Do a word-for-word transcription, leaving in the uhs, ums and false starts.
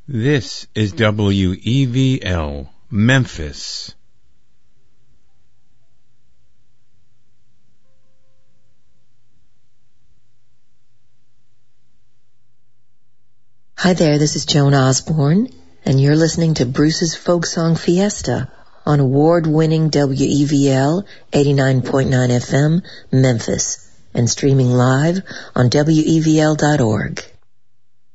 This is W E V L, Memphis. Hi there, this is Joan Osborne, and you're listening to Bruce's Folk Song Fiesta on award-winning W E V L eighty-nine point nine F M, Memphis, and streaming live on W E V L dot org.